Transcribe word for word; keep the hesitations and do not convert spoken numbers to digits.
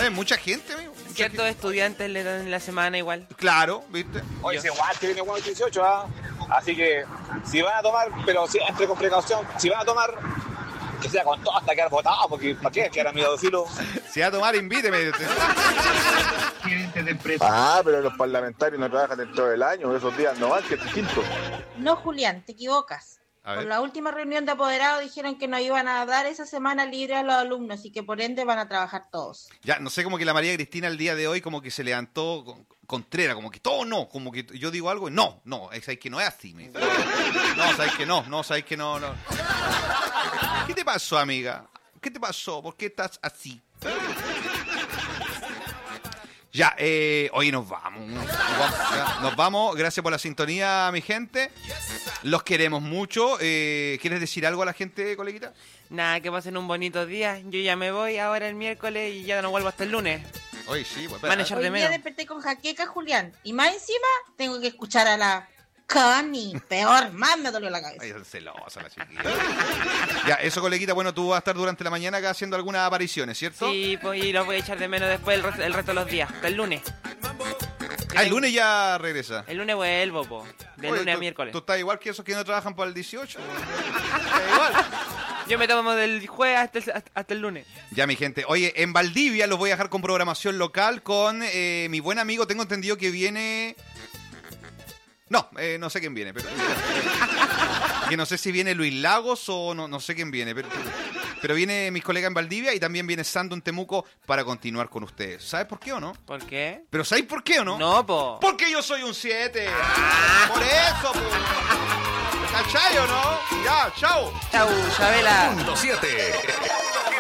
es mucha gente, amigo. Mucha Ciertos gente. estudiantes le dan la semana igual. Claro, ¿viste? Oye, si igual que viene con dieciocho, ¿ah? Así que si van a tomar, pero siempre con precaución, si van a tomar, que sea con todo hasta quedar votado, porque ¿para qué? Quedar amigo de filo. Si va a tomar, invíteme. Ah, pero los parlamentarios no trabajan dentro del año, esos días no van, que es distinto. No, Julián, te equivocas. A Por ver. la última reunión de apoderados dijeron que nos iban a dar esa semana libre a los alumnos y que por ende van a trabajar todos. Ya, no sé, como que la María Cristina el día de hoy como que se levantó con- contrera, como que todo no, como que yo digo algo y no, no, es que no es así. Me dice. No, sabes que no, no, sabes que no, no. ¿Qué te pasó, amiga? ¿Qué te pasó? ¿Por qué estás así? Ya, eh, hoy nos vamos. Nos vamos, ya, nos vamos. Gracias por la sintonía, mi gente. Los queremos mucho. Eh, ¿Quieres decir algo a la gente, coleguita? Nada, que pasen un bonito día. Yo ya me voy ahora el miércoles y ya no vuelvo hasta el lunes. Hoy sí, pues. Van a echar Hoy de día menos. desperté con jaqueca, Julián. Y más encima tengo que escuchar a la Connie. Peor, más me dolió la cabeza. Ay, es celosa la chiquilla. Ya, eso, coleguita, bueno, tú vas a estar durante la mañana acá haciendo algunas apariciones, ¿cierto? Sí, pues y los voy a echar de menos después el resto, el resto de los días. Hasta el lunes. Ah, el lunes ya regresa. El lunes vuelvo, po. De Oye, lunes a tú- miércoles. Tú estás igual que esos que no trabajan para el dieciocho. Estás igual. Yo me tomo del jueves hasta el, hasta- hasta el lunes. Ya, mi gente. Oye, en Valdivia los voy a dejar con programación local con eh, mi buen amigo. Tengo entendido que viene... No, eh, no sé quién viene, pero... que no sé si viene Luis Lagos o no, no sé quién viene, pero... Pero viene mis colegas en Valdivia y también viene Sando en Temuco para continuar con ustedes. ¿Sabes por qué o no? ¿Por qué? ¿Pero sabéis por qué o no? No, po. Porque yo soy un siete. Por eso, po. ¿Cachai o no? Ya, chao. Chau, Chabela. Punto siete.